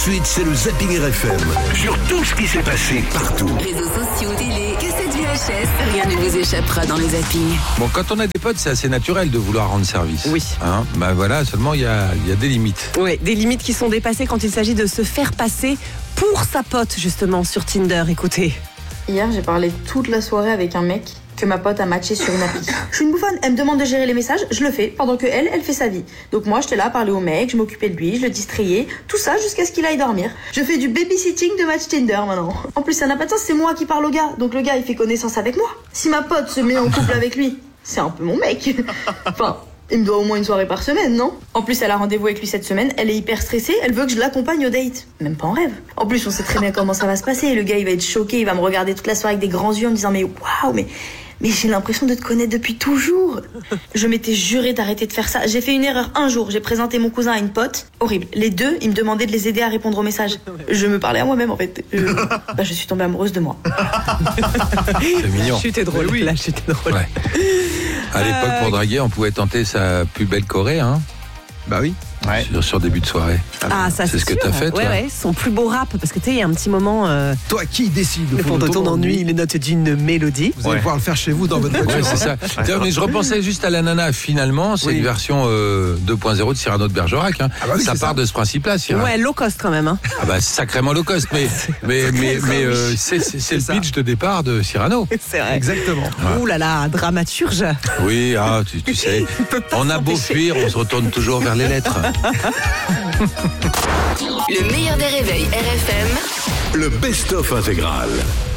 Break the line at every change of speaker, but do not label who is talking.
suite, c'est le Zapping RFM. Sur tout ce qui s'est passé partout.
Réseaux sociaux, télé, cassettes VHS, rien ne vous échappera dans le Zapping.
Bon, quand on a des potes, c'est assez naturel de vouloir rendre service.
Oui.
Bah voilà, seulement il y a des limites.
Oui, des limites qui sont dépassées quand il s'agit de se faire passer pour sa pote, justement, sur Tinder. Écoutez.
Hier, j'ai parlé toute la soirée avec un mec que ma pote a matché sur une appli. Je suis une bouffonne, elle me demande de gérer les messages, je le fais, pendant que elle fait sa vie. Donc moi, j'étais là à parler au mec, je m'occupais de lui, je le distrayais, tout ça jusqu'à ce qu'il aille dormir. Je fais du babysitting de match Tinder maintenant. En plus, ça n'a pas de sens, c'est moi qui parle au gars, donc le gars, il fait connaissance avec moi. Si ma pote se met en couple avec lui, c'est un peu mon mec. Enfin... il me doit au moins une soirée par semaine, non? En plus, elle a rendez-vous avec lui cette semaine, elle est hyper stressée, elle veut que je l'accompagne au date. Même pas en rêve. En plus, on sait très bien comment ça va se passer. Le gars, il va être choqué, il va me regarder toute la soirée avec des grands yeux en me disant mais waouh, mais j'ai l'impression de te connaître depuis toujours. Je m'étais juré d'arrêter de faire ça. J'ai fait une erreur un jour, j'ai présenté mon cousin à une pote. Horrible. Les deux, ils me demandaient de les aider à répondre aux messages. Je me parlais à moi-même en fait. Je suis tombée amoureuse de moi.
C'est mignon.
J'étais drôle.
Oui.
Là, j'étais drôle.
Ouais. À l'époque, pour draguer, on pouvait tenter sa plus belle Corée, hein.
Bah oui. Ouais.
Sur début de soirée.
Ah, ça
c'est ce que t'as fait, toi.
Ouais, son plus beau rap, parce que tu sais, il y a un petit moment.
Toi qui décide
Le fond de ton ennui, les notes d'une mélodie.
Vous allez pouvoir le faire chez vous dans votre voiture.
Ouais, c'est ça. D'ailleurs, mais je repensais juste à la nana. Finalement, c'est une version 2.0 de Cyrano de Bergerac. Hein.
Ah bah oui,
ça part de ce principe-là, Cyrano.
Ouais, low cost quand même. Hein.
Ah bah sacrément low cost, mais c'est le pitch de départ de Cyrano.
C'est vrai.
Exactement.
Ouais.
Ouh là là, dramaturge.
Oui, tu sais, on a beau fuir, on se retourne toujours vers les lettres.
Le meilleur des réveils RFM.
Le best-of intégral.